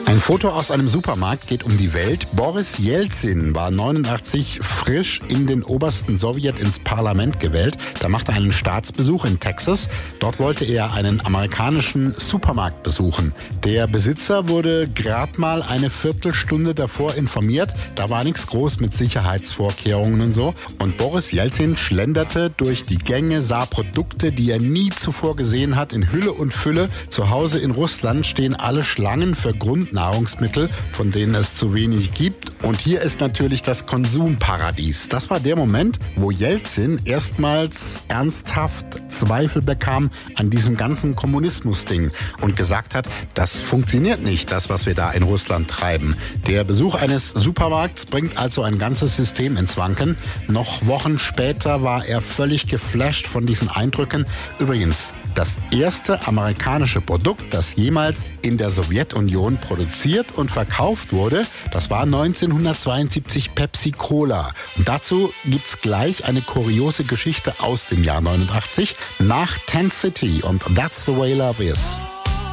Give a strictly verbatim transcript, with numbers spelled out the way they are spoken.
Ein Foto aus einem Supermarkt geht um die Welt. Boris Jelzin war neunundachtzig frisch in den obersten Sowjet ins Parlament gewählt. Da machte er einen Staatsbesuch in Texas. Dort wollte er einen amerikanischen Supermarkt besuchen. Der Besitzer wurde gerade mal eine Viertelstunde davor informiert. Da war nichts groß mit Sicherheitsvorkehrungen und so. Und Boris Jelzin schlenderte durch die Gänge, sah Produkte, die er nie zuvor gesehen hat, in Hülle und Fülle. Zu Hause in Russland stehen alle Schlangen für Grundnahrungsmittel, von denen es zu wenig gibt. Und hier ist natürlich das Konsumparadies. Das war der Moment, wo Jelzin erstmals ernsthaft Zweifel bekam an diesem ganzen Kommunismus-Ding und gesagt hat, das funktioniert nicht, das, was wir da in Russland treiben. Der Besuch eines Supermarkts bringt also ein ganzes System ins Wanken. Noch Wochen später war er völlig geflasht von diesen Eindrücken. Übrigens, das erste amerikanische Produkt, das jemals in der Sowjetunion produziert und verkauft wurde, das war neunzehnhundertzweiundsiebzig Pepsi Cola. Und dazu gibt's gleich eine kuriose Geschichte aus dem Jahr neunundachtzig nach Ten City und That's the Way Love Is.